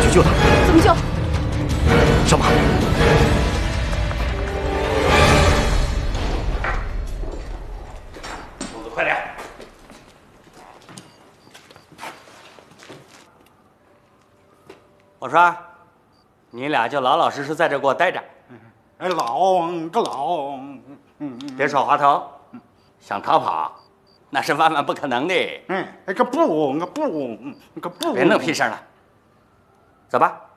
去救他。 怎么救？ 小马，动作快点！ 我说，你俩就老老实实在这给我待着。 哎，老个老， 别耍滑头，想逃跑，那是万万不可能的。 哎，个不， 别弄屁声了，走吧。